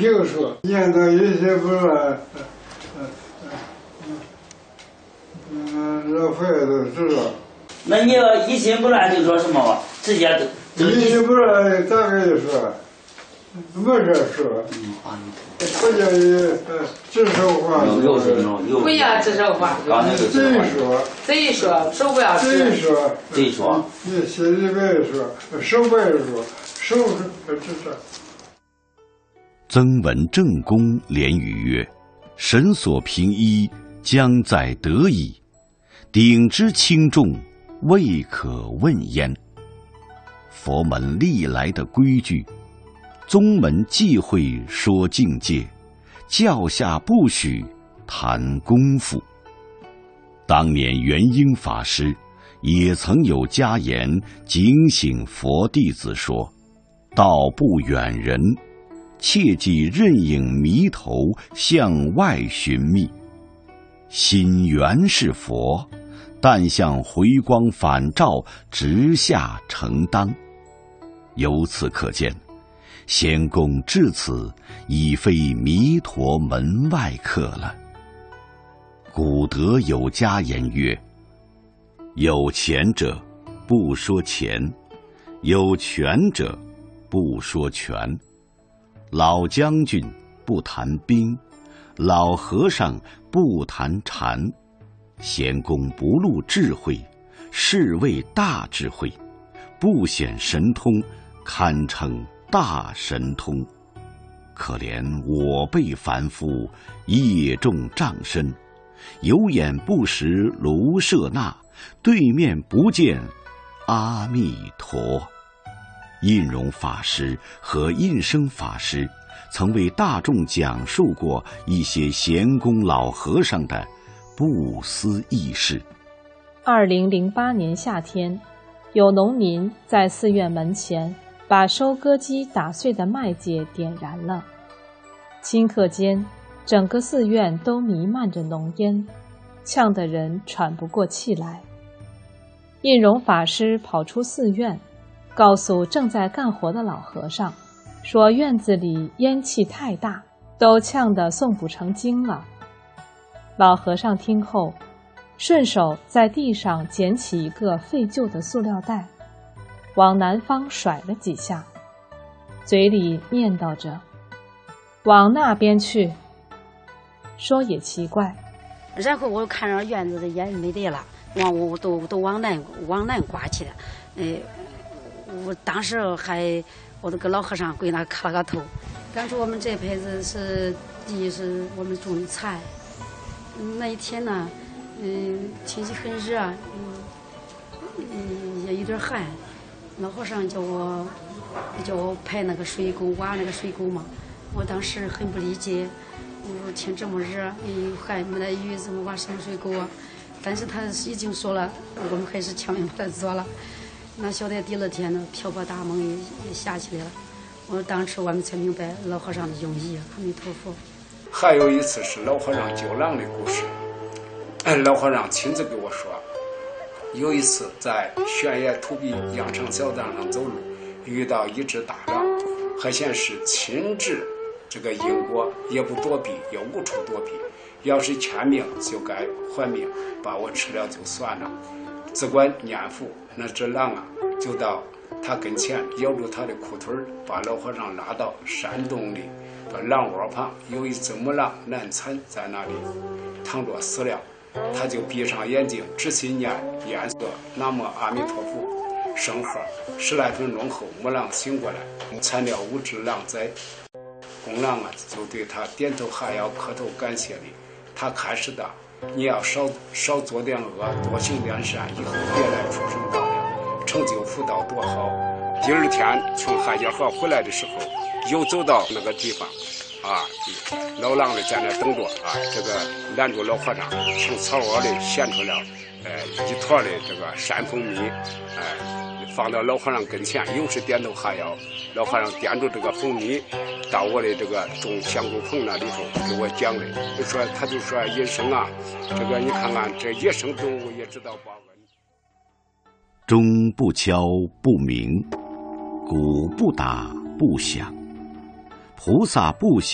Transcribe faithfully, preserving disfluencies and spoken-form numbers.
听说，念到一些不是，嗯，老佛爷都知道。 那你要一心不乱就说什么吧？直接就一心不乱，咋个就说？没事说。嗯啊，不叫你指手画脚。 不要指手画脚。 贼说。 贼说，手不要指。 贼说。 贼说。 你心里边说，手不要说，手是指着。 曾文正公连语曰：“神所凭依，将在得矣。鼎之轻重，未可问焉。”佛门历来的规矩，宗门忌讳说境界，教下不许谈功夫。当年元婴法师也曾有家言警醒佛弟子说：“道不远人，切忌任影迷头向外寻觅。心原是佛，但向回光返照直下承当。”由此可见，仙公至此已非弥陀门外客了。古德有家言曰：“有钱者不说钱，有权者不说权。老将军不谈兵，老和尚不谈禅。仙公不露智慧，是谓大智慧；不显神通，堪称大神通。可怜我辈凡夫，业重障身，有眼不识卢舍那，对面不见阿弥陀。”印容法师和印生法师曾为大众讲述过一些闲公老和尚的不思议事。 二零零八年夏天，有农民在寺院门前把收割机打碎的麦秸点燃了，顷刻间，整个寺院都弥漫着浓烟，呛得人喘不过气来。印容法师跑出寺院，告诉正在干活的老和尚，说院子里烟气太大，都呛得诵不成经了。老和尚听后，顺手在地上捡起一个废旧的塑料袋，往南方甩了几下，嘴里念叨着：“往那边去。”说也奇怪， 然后我看着院子的烟没得了，往我都都往南往南刮去了。呃，我当时还我那个老和尚跪那磕了个头，感觉我们这辈子是地是我们种的菜。那一天呢，嗯，天气很热，嗯，嗯，也有点寒。老和尚叫我叫我排那个水沟，挖那个水沟嘛。我当时很不理解，我说天这么热，又寒没得雨，怎么挖什么水沟啊？但是他已经说了，我们还是强行把它做了。那晓得第二天呢，瓢泼大梦也也下起来了。我当时我们才明白老和尚的用意。阿弥陀佛。 还有一次是老和尚救狼的故事，老和尚亲自给我说，有一次在悬崖土壁羊肠小道上走路，遇到一只大狼，还显是亲至这个因果，也不躲避，也无处躲避，要是欠命就该还命，把我吃了就算了。只管念佛，那只狼啊就到他跟前咬住他的裤腿，把老和尚拉到山洞里，把狼窝旁有一只母狼难产在那里躺着死了，他就闭上眼睛仔细念念诵南无阿弥陀佛圣号，十来分钟后母狼醒过来，产了五只狼崽。公狼啊就对他点头哈腰磕头感谢礼，他开始的你要少少做点恶，多行点善，以后别来畜生道了，成就福道多好。第二天从汉家河回来的时候，又走到那个地方啊，老狼的在那等着啊，这个拦住老和尚，从草窝里衔出了呃一坨的这个山蜂蜜，哎、呃，放到老和尚跟前，又是点头哈腰。老和尚掂住这个蜂蜜，到我的这个种香菇棚那里头给我讲的，就说他就说野生啊，这个你看看这野生动物也知道报恩。 钟不敲不鸣，鼓不打不响，菩萨不